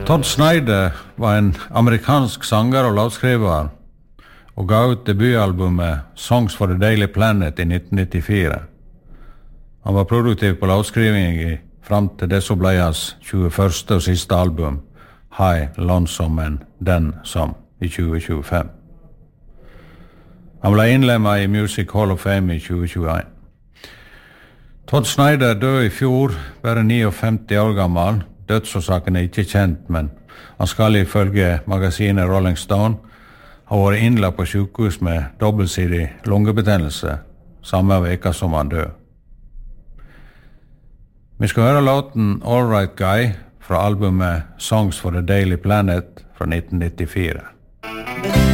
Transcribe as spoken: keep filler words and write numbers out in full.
Todd Snyder var en amerikansk sanger og låtskriver og ga ut debutalbumet Songs for the Daily Planet i nitten nittifire. Han var produktiv på låtskriving fram til det som ble hans tjueførste og siste album, High, Lonesome and Then Some, i tjue tjuefem. Han ble innlemmet i Music Hall of Fame i tjue tjueen. Todd Snyder døde i fjor, bare femtini år gammel. Dødsårsaken er ikke kjent, men han skal ifølge magasinet Rolling Stone ha vært innlagt på sykehus med dobbeltsidig lungebetennelse samme veka som han døde. Vi skal høre låten All Right Guy fra albumet Songs for the Daily Planet fra nitten nittifire.